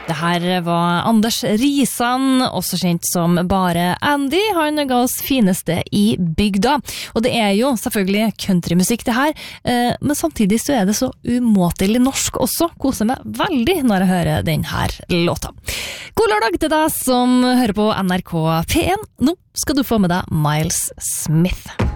Det her var Anders Risan, også kjent som bare Andy. Han ga oss fineste i bygda. Og det jo selvfølgelig countrymusikk det her, men samtidig så det så umåtelig norsk også. Koser meg veldig når jeg hører den her låta. God lørdag til deg som hører på NRK P1. Nå skal du få med deg Miles Smith.